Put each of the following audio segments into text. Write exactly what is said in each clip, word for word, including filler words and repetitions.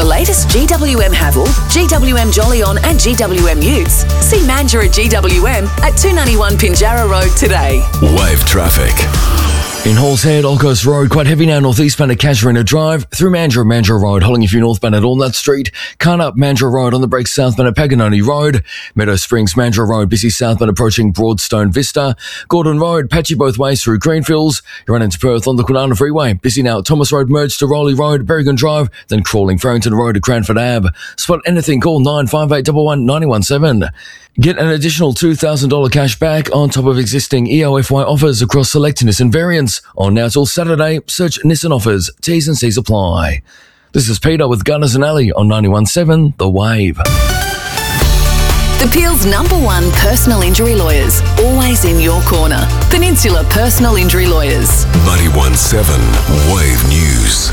the latest G W M Haval, G W M Jolyon and G W M Utes, see Mandurah G W M at two ninety-one Pinjarra Road today. Wave traffic. In Halls Head, Old Coast Road, quite heavy now northeastbound at Casuarina Drive, through Mandurah, Mandurah Road, holding if you're northbound at Walnut Street, Carnup, Mandurah Road on the break southbound at Paganoni Road, Meadow Springs, Mandurah Road, busy southbound approaching Broadstone Vista, Gordon Road, patchy both ways through Greenfields, you run into Perth on the Kwinana Freeway, busy now at Thomas Road, merged to Rowley Road, Berrigan Drive, then crawling Farrington Road to Cranford Ave. Spot anything, call nine five eight one one nine one seven. Get an additional two thousand dollars cash back on top of existing E O F Y offers across select Nissan variants. On now till Saturday, search Nissan offers. T's and C's apply. This is Peter with Gunners and Alley on ninety-one point seven The Wave. The Peel's number one personal injury lawyers, always in your corner. Peninsula Personal Injury Lawyers. ninety-one point seven Wave News.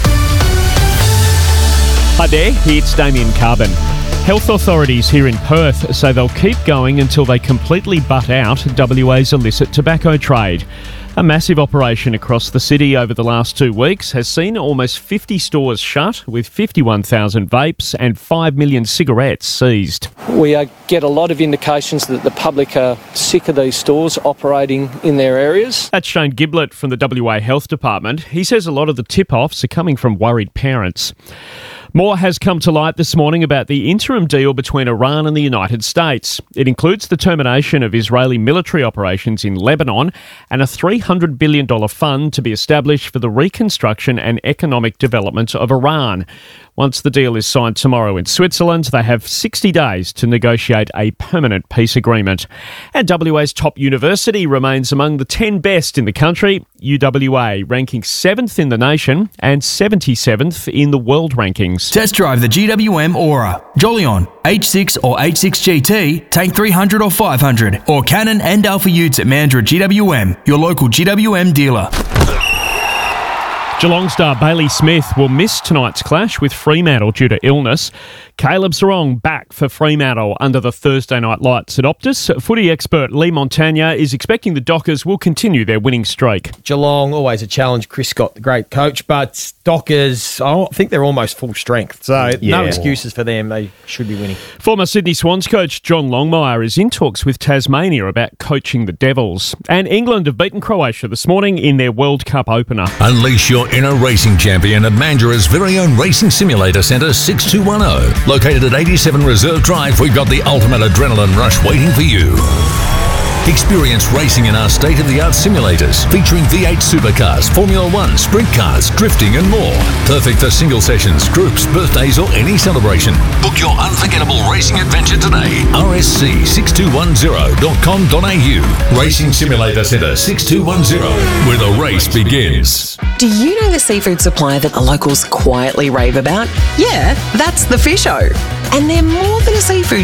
Hi there, it's Damien Carbon. Health authorities here in Perth say they'll keep going until they completely butt out W A's illicit tobacco trade. A massive operation across the city over the last two weeks has seen almost fifty stores shut, with fifty-one thousand vapes and five million cigarettes seized. We uh, get a lot of indications that the public are sick of these stores operating in their areas. That's Shane Giblett from the W A Health Department. He says a lot of the tip-offs are coming from worried parents. More has come to light this morning about the interim deal between Iran and the United States. It includes the termination of Israeli military operations in Lebanon and a three hundred billion dollars fund to be established for the reconstruction and economic development of Iran. Once the deal is signed tomorrow in Switzerland, they have sixty days to negotiate a permanent peace agreement. And W A's top university remains among the ten best in the country, U W A ranking seventh in the nation and seventy-seventh in the world rankings. Test drive the G W M Aura, Jolyon, H six or H six G T, Tank three hundred or five hundred, or Canon and Alpha Utes at Mandurah G W M, your local G W M dealer. Geelong star Bailey Smith will miss tonight's clash with Fremantle due to illness. Caleb Serong back for Fremantle under the Thursday night lights at Optus. Footy expert Lee Montagna is expecting the Dockers will continue their winning streak. Geelong, always a challenge. Chris Scott, the great coach, but Dockers, I think they're almost full strength. So yeah. No excuses for them. They should be winning. Former Sydney Swans coach John Longmire is in talks with Tasmania about coaching the Devils. And England have beaten Croatia this morning in their World Cup opener. Unleash your inner racing champion at Mandurah's very own Racing Simulator Centre six two one zero. Located at eighty-seven Reserve Drive, we've got the ultimate adrenaline rush waiting for you. Experience racing in our state-of-the-art simulators featuring V eight supercars, Formula One, sprint cars, drifting and more. Perfect for single sessions, groups, birthdays or any celebration. Book your unforgettable racing adventure today. R S C six two one zero dot com dot a u. Racing Simulator Centre six two one zero, where the race begins. Do you know the seafood supplier that the locals quietly rave about? Yeah, that's the Fish O. And they're more than a seafood